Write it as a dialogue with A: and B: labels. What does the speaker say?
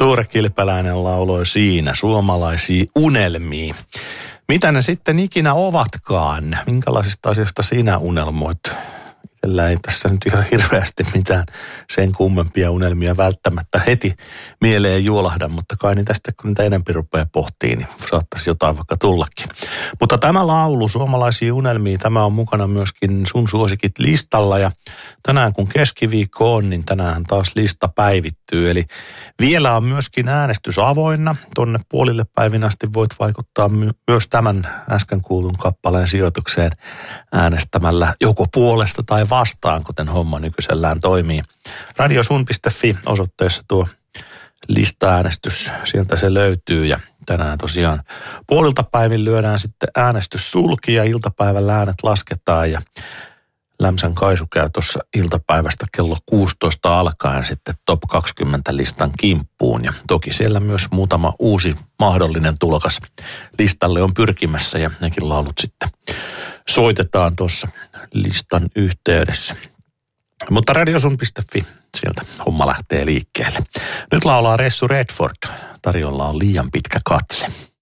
A: Tuure Kilpeläinen lauloi siinä suomalaisia unelmia. Mitä ne sitten ikinä ovatkaan? Minkälaisista asioista sinä unelmoit? Itsellä ei tässä nyt ihan hirveästi mitään sen kummempia unelmia välttämättä heti mieleen juolahda, mutta kai niin tästä kun niitä enemmän rupeaa pohtiin, niin saattaisi jotain vaikka tullakin. Mutta tämä laulu, suomalaisia unelmia, tämä on mukana myöskin sun suosikit listalla ja tänään kun keskiviikko on, niin tänään taas lista päivittyy. Eli vielä on myöskin äänestys avoinna. Tonne puolille päivin asti voit vaikuttaa myös tämän äsken kuulun kappaleen sijoitukseen äänestämällä joko puolesta tai vastaan, kuten homma nykyisellään toimii. Radiosun.fi osoitteessa tuo lista-äänestys, sieltä se löytyy ja tänään tosiaan puolilta päivin lyödään sitten äänestys sulki ja iltapäivällä äänet lasketaan ja Lämsän Kaisu käy tuossa iltapäivästä kello 16 alkaen sitten Top 20 listan kimppuun ja toki siellä myös muutama uusi mahdollinen tulokas listalle on pyrkimässä ja nekin laulut sitten soitetaan tuossa listan yhteydessä. Mutta radiosun.fi, sieltä homma lähtee liikkeelle. Nyt laulaa Ressu Redford, tarjolla on liian pitkä katse.